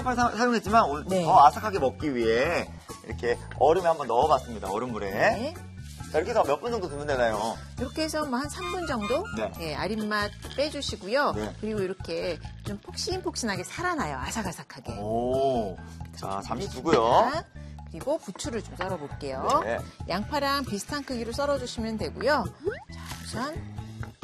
양파를 사용했지만 오늘 네. 더 아삭하게 먹기 위해 이렇게 얼음에 한번 넣어봤습니다. 얼음물에. 네. 자, 이렇게 해서 몇 분 정도 두면 되나요? 이렇게 해서 뭐 한 3분 정도 네. 예, 아린맛 빼주시고요. 네. 그리고 이렇게 좀 폭신폭신하게 살아나요. 아삭아삭하게. 오, 자, 잠시 두고요. 자, 그리고 부추를 좀 썰어볼게요. 네. 양파랑 비슷한 크기로 썰어주시면 되고요. 자, 우선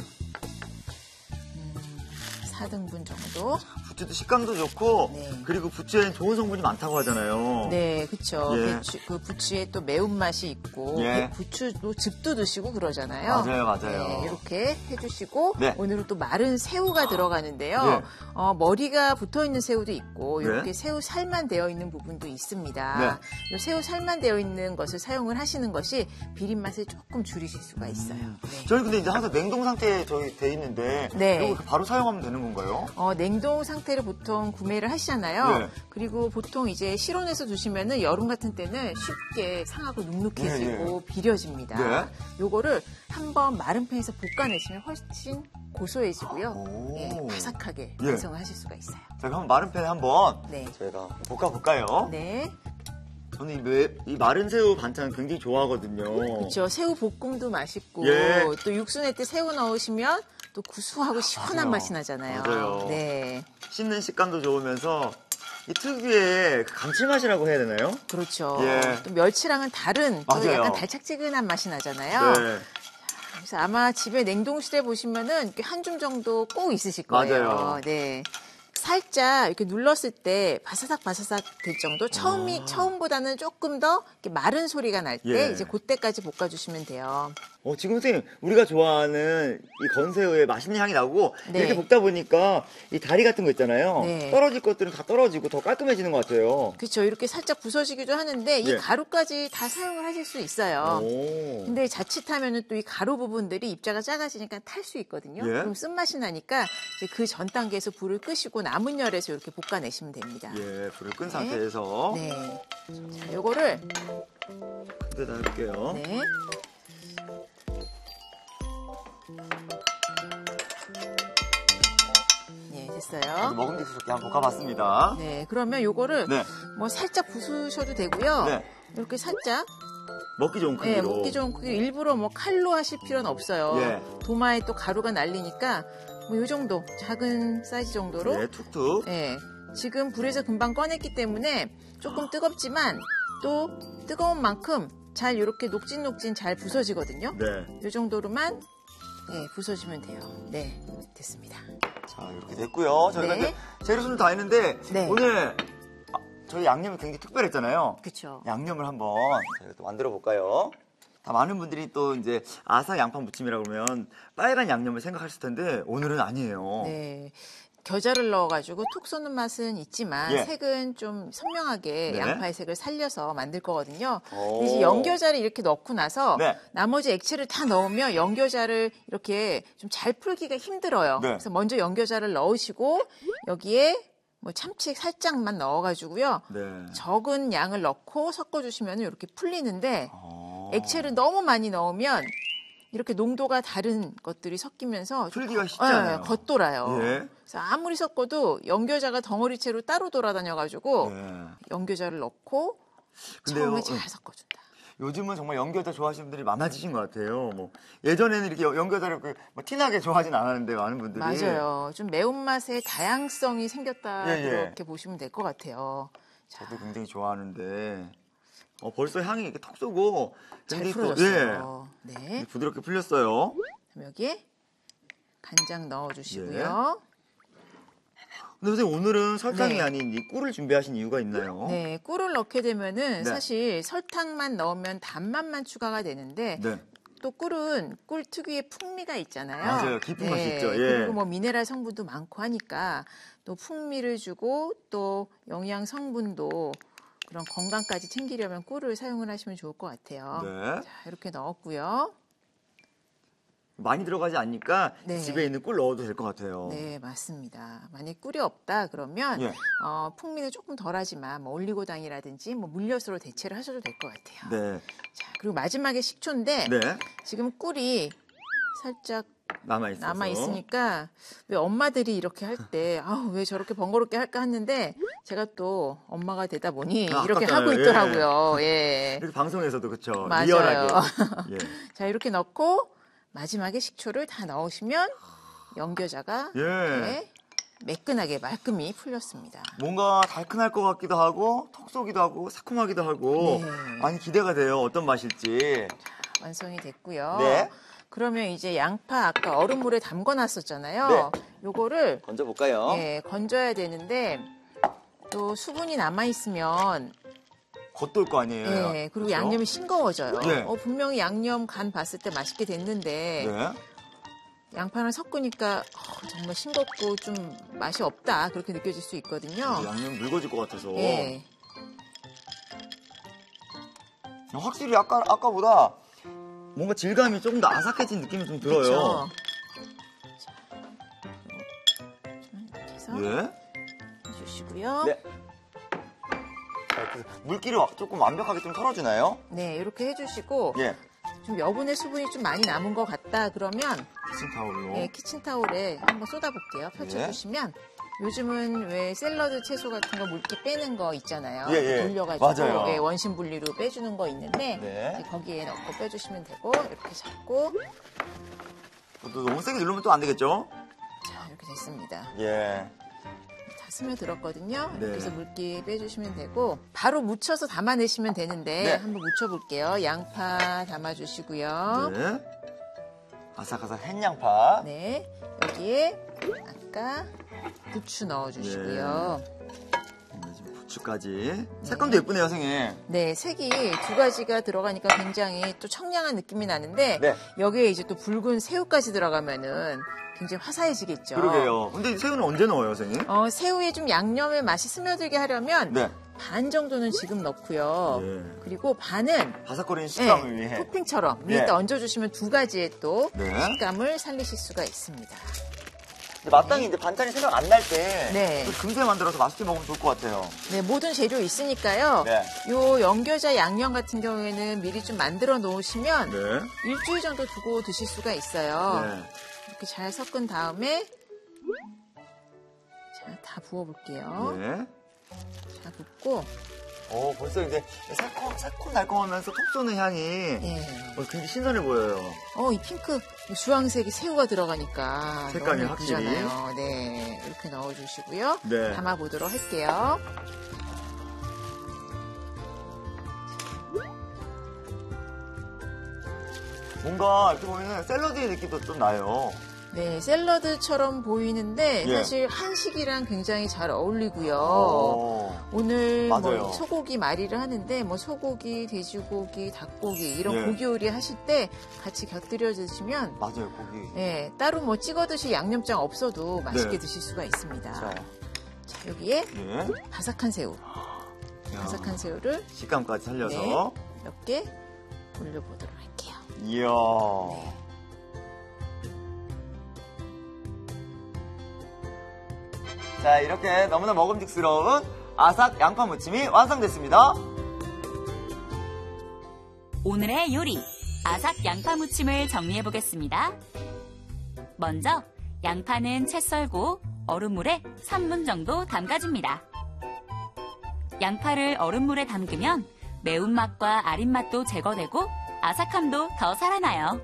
4등분 정도. 부추도 식감도 좋고, 네. 그리고 부추에는 좋은 성분이 많다고 하잖아요. 네, 그쵸. 예. 그 부추에 또 매운맛이 있고, 예. 부추도 즙도 드시고 그러잖아요. 맞아요. 네, 이렇게 해주시고, 네. 오늘은 또 마른 새우가 들어가는데요. 네. 머리가 붙어 있는 새우도 있고, 네. 이렇게 새우 살만 되어 있는 부분도 있습니다. 네. 이 새우 살만 되어 있는 것을 사용을 하시는 것이 비린 맛을 조금 줄이실 수가 있어요. 네. 저희 근데 이제 항상 냉동 상태에 돼 있는데, 네. 이거 바로 사용하면 되는 건가요? 냉동 상태를 보통 구매를 하시잖아요. 네. 그리고 보통 이제 실온에서 두시면은 여름 같은 때는 쉽게 상하고 눅눅해지고 비려집니다. 네. 요거를 한번 마른 팬에서 볶아내시면 훨씬 고소해지고요. 오. 예, 바삭하게 예. 완성을 하실 수가 있어요. 자, 그럼 마른 팬에 한번 네. 저희가 볶아볼까요? 네. 저는 이 마른 새우 반찬 굉장히 좋아하거든요. 그렇죠. 새우 볶음도 맛있고 예. 또 육수 낼 때 새우 넣으시면 또 구수하고 시원한 맞아요. 맛이 나잖아요. 맞아요. 네. 씹는 식감도 좋으면서 이 특유의 그 감칠맛이라고 해야 되나요? 그렇죠. 예. 또 멸치랑은 다른 또 맞아요. 약간 달짝지근한 맛이 나잖아요. 네. 그래서 아마 집에 냉동실에 보시면은 한 줌 정도 꼭 있으실 거예요. 맞아요. 네. 살짝 이렇게 눌렀을 때 바사삭 될 정도. 처음보다는 조금 더 이렇게 마른 소리가 날 때 예. 이제 그때까지 볶아주시면 돼요. 지금 선생님 우리가 좋아하는 이 건새우의 맛있는 향이 나고 네. 이렇게 볶다 보니까 이 다리 같은 거 있잖아요. 네. 떨어질 것들은 다 떨어지고 더 깔끔해지는 것 같아요. 그렇죠. 이렇게 살짝 부서지기도 하는데 이 예. 가루까지 다 사용을 하실 수 있어요. 오. 근데 자칫하면은 또 이 가루 부분들이 입자가 작아지니까 탈 수 있거든요. 예. 그럼 쓴맛이 나니까 이제 그 전 단계에서 불을 끄시고 남은 열에서 이렇게 볶아내시면 됩니다. 예, 불을 끈 네. 상태에서 네. 자, 요거를 근데 할게요. 네. 네, 됐어요. 먹음직스럽게 한번 볶아봤습니다. 네, 그러면 요거를 네. 뭐 살짝 부수셔도 되고요. 네. 이렇게 살짝 먹기 좋은 네, 크기로. 먹기 좋은 크기 일부러 뭐 칼로 하실 필요는 없어요. 예. 도마에 또 가루가 날리니까 뭐 요 정도 작은 사이즈 정도로 네, 툭툭. 네, 지금 불에서 금방 꺼냈기 때문에 조금 뜨겁지만 또 뜨거운 만큼 잘 이렇게 녹진녹진 잘 부서지거든요. 네. 이 정도로만 네, 부서지면 돼요. 네, 됐습니다. 자, 이렇게 됐고요. 저희가 네. 이제 재료수는 다 했는데 네. 오늘 저희 양념이 굉장히 특별했잖아요. 그렇죠. 양념을 한번 저희가 또 만들어 볼까요? 다 많은 분들이 또 이제 아사 양파 무침이라 그러면 빨간 양념을 생각하실 텐데 오늘은 아니에요. 네. 겨자를 넣어가지고 톡 쏘는 맛은 있지만 예. 색은 좀 선명하게 네. 양파의 색을 살려서 만들 거거든요. 오. 근데 이제 연겨자를 이렇게 넣고 나서 네. 나머지 액체를 다 넣으면 연겨자를 이렇게 좀 잘 풀기가 힘들어요. 네. 그래서 먼저 연겨자를 넣으시고 여기에 뭐 참치 살짝만 넣어가지고요. 네. 적은 양을 넣고 섞어주시면 이렇게 풀리는데 어. 액체를 너무 많이 넣으면 이렇게 농도가 다른 것들이 섞이면서 좀 풀기가 쉽지 않아요. 겉돌아요. 예. 그래서 아무리 섞어도 연겨자가 덩어리채로 따로 돌아다녀가지고 네. 연겨자를 넣고 근데요, 처음에 잘 섞어준다. 요즘은 정말 연겨자 좋아하시는 분들이 많아지신 것 같아요. 뭐 예전에는 이렇게 연겨자를 뭐 티나게 좋아하진 않았는데 많은 분들이. 맞아요. 좀 매운맛의 다양성이 생겼다 예, 예. 그렇게 보시면 될 것 같아요. 자, 저도 굉장히 좋아하는데 벌써 향이 이렇게 톡 쏘고 잘 굉장히 또, 풀어졌어요. 예, 네. 부드럽게 풀렸어요. 그럼 여기에 간장 넣어주시고요. 근데 선생님 오늘은 설탕이 네. 아닌 이 꿀을 준비하신 이유가 있나요? 네, 꿀을 넣게 되면은 네. 사실 설탕만 넣으면 단맛만 추가가 되는데 네. 또 꿀은 꿀 특유의 풍미가 있잖아요. 맞아요. 깊은 맛이 있죠. 예. 그리고 뭐 미네랄 성분도 많고 하니까 또 풍미를 주고 또 영양 성분도 그런 건강까지 챙기려면 꿀을 사용을 하시면 좋을 것 같아요. 네. 자, 이렇게 넣었고요. 많이 들어가지 않으니까 네. 집에 있는 꿀 넣어도 될 것 같아요. 네, 맞습니다. 만약 꿀이 없다 그러면 예. 풍미는 조금 덜하지만 뭐 올리고당이라든지 뭐 물엿으로 대체를 하셔도 될 것 같아요. 네. 자, 그리고 마지막에 식초인데 네. 지금 꿀이 살짝 남아 있으니까 왜 엄마들이 이렇게 할 때 왜 저렇게 번거롭게 할까 했는데 제가 또 엄마가 되다 보니 이렇게 아깝잖아요. 하고 있더라고요. 예. 이렇게 방송에서도 그렇죠. 맞아요. 리얼하게. 예. 자, 이렇게 넣고 마지막에 식초를 다 넣으시면 연겨자가 예. 이렇게 매끈하게 말끔히 풀렸습니다. 뭔가 달큰할 것 같기도 하고 톡 쏘기도 하고 새콤하기도 하고 네. 많이 기대가 돼요. 어떤 맛일지. 완성이 됐고요. 네. 그러면 이제 양파 아까 얼음물에 담궈 놨었잖아요. 네. 요거를 건져 볼까요? 건져야 되는데 또 수분이 남아 있으면 겉돌 거 아니에요. 그리고 그렇죠? 양념이 싱거워져요. 네. 분명히 양념 간 봤을 때 맛있게 됐는데 네. 양파를 섞으니까 정말 싱겁고 좀 맛이 없다 그렇게 느껴질 수 있거든요. 양념 묽어질 것 같아서. 예. 확실히 아까보다 뭔가 질감이 조금 더 아삭해진 느낌이 좀 들어요. 그렇죠. 자, 이렇게 해서 예. 해주시고요. 네. 자, 이렇게 물기를 조금 완벽하게 좀 털어주나요? 네, 이렇게 해주시고 예. 좀 여분의 수분이 좀 많이 남은 것 같다 그러면 키친타올로. 키친타올에 한번 쏟아볼게요. 펼쳐주시면 요즘은 왜 샐러드 채소 같은 거 물기 빼는 거 있잖아요. 예. 돌려가지고 맞아요. 원심 분리로 빼주는 거 있는데 네. 이제 거기에 넣고 빼주시면 되고 이렇게 잡고 또 너무 세게 누르면 또 안 되겠죠? 자 이렇게 됐습니다. 예. 다 스며들었거든요. 네. 이렇게 해서 물기 빼주시면 되고 바로 묻혀서 담아내시면 되는데 네. 한번 묻혀볼게요. 양파 담아주시고요. 네. 아삭아삭 햇양파. 네, 여기에 아까 부추 넣어주시고요. 지금 부추까지. 색감도 예쁘네요, 선생님. 네, 색이 두 가지가 들어가니까 굉장히 또 청량한 느낌이 나는데 네. 여기에 이제 또 붉은 새우까지 들어가면은 굉장히 화사해지겠죠. 그러게요. 근데 새우는 언제 넣어요, 선생님? 새우에 좀 양념의 맛이 스며들게 하려면 네. 반 정도는 지금 넣고요. 예. 그리고 반은 바삭거리는 식감을 네, 위해. 토핑처럼 예. 위에다 얹어주시면 두 가지의 또 네. 식감을 살리실 수가 있습니다. 근데 마땅히 이제 반찬이 생각 안 날 때. 네. 금세 만들어서 맛있게 먹으면 좋을 것 같아요. 네, 모든 재료 있으니까요. 네. 요 연겨자 양념 같은 경우에는 미리 좀 만들어 놓으시면 네. 일주일 정도 두고 드실 수가 있어요. 네. 이렇게 잘 섞은 다음에 자, 다 부어볼게요. 네. 자, 붓고 벌써 이제 새콤달콤하면서 톡 쏘는 향이 굉장히 신선해 보여요. 이 핑크, 이 주황색이 새우가 들어가니까 색감이 너무 확실히. 예쁘잖아요. 네, 이렇게 넣어주시고요. 네. 담아보도록 할게요. 뭔가 이렇게 보면 샐러드의 느낌도 좀 나요. 네, 샐러드처럼 보이는데 예. 사실 한식이랑 굉장히 잘 어울리고요. 오늘 맞아요. 뭐 소고기 말이를 하는데 뭐 소고기, 돼지고기, 닭고기 이런 예. 고기 요리 하실 때 같이 곁들여 드시면 맞아요, 고기. 네, 따로 뭐 찍어 드실 양념장 없어도 맛있게 네. 드실 수가 있습니다. 자, 자, 여기에 예. 바삭한 새우. 야, 바삭한 새우를 식감까지 살려서. 네. 몇 개 올려보도록 할게요. 이야. 네. 자, 이렇게 너무나 먹음직스러운 아삭 양파 무침이 완성됐습니다. 오늘의 요리, 아삭 양파 무침을 정리해 보겠습니다. 먼저 양파는 채 썰고 얼음물에 3분 정도 담가줍니다. 양파를 얼음물에 담그면 매운맛과 아린맛도 제거되고 아삭함도 더 살아나요.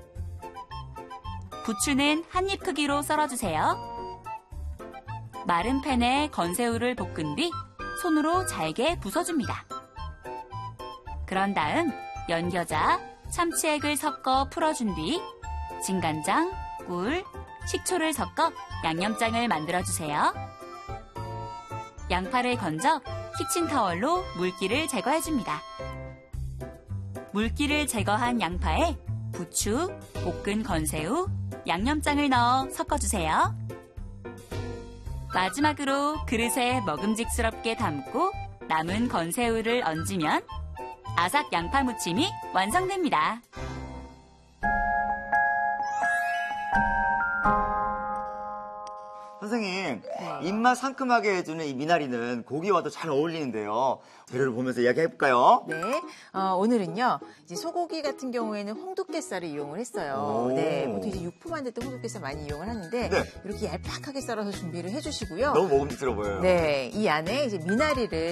부추는 한 입 크기로 썰어주세요. 마른 팬에 건새우를 볶은 뒤 손으로 잘게 부숴줍니다. 그런 다음 연겨자, 참치액을 섞어 풀어준 뒤 진간장, 꿀, 식초를 섞어 양념장을 만들어주세요. 양파를 건져 키친타월로 물기를 제거해줍니다. 물기를 제거한 양파에 부추, 볶은 건새우, 양념장을 넣어 섞어주세요. 마지막으로 그릇에 먹음직스럽게 담고 남은 건새우를 얹으면 아삭 양파 무침이 완성됩니다. 선생님, 입맛 상큼하게 해주는 이 미나리는 고기와도 잘 어울리는데요. 재료를 보면서 이야기해볼까요? 네, 오늘은요, 이제 소고기 같은 경우에는 홍두깨살을 이용을 했어요. 오. 네, 보통 이제 육포 만들 때 홍두깨살 많이 이용을 하는데, 네. 이렇게 얄팍하게 썰어서 준비를 해주시고요. 너무 먹음직스러워 보여요. 네, 이 안에 이제 미나리를